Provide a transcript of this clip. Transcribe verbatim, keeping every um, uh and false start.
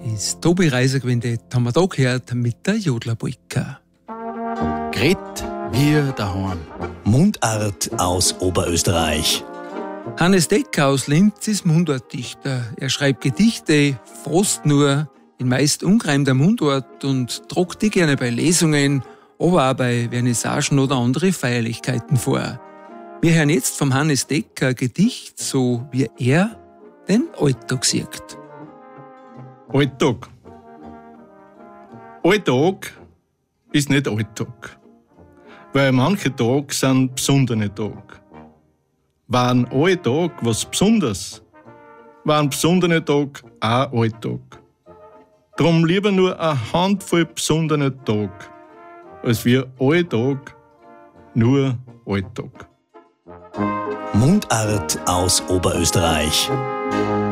Das Tobi Reiser Quintett haben wir da gehört mit der Jodlerpolka. Gret wir daheim. Mundart aus Oberösterreich. Hannes Decker aus Linz ist Mundartdichter. Er schreibt Gedichte, fast nur in meist ungereimter Mundart und druckt die gerne bei Lesungen, aber auch bei Vernissagen oder andere Feierlichkeiten vor. Wir hören jetzt vom Hannes Decker ein Gedicht, so wie er den Alltag sieht. Alltag. Alltag ist nicht Alltag, weil manche Tage sind besondere Tage. Waren alle Tage was Besonderes, waren besondere Tage auch Alltag. Drum lieber nur eine Handvoll besondere Tage, als wir alle Tag nur Alltag. Mundart aus Oberösterreich.